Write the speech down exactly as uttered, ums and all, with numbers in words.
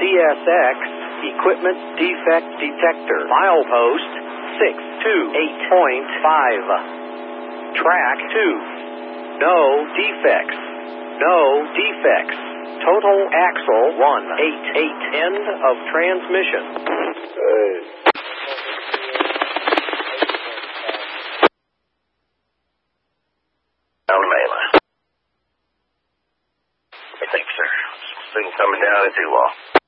S X Equipment Defect Detector. Milepost six two eight point five. Track two. No defects. No defects. Total axle one eight eight. End of transmission. Hey. Down Mela. I think, sir. This thing coming down is too long.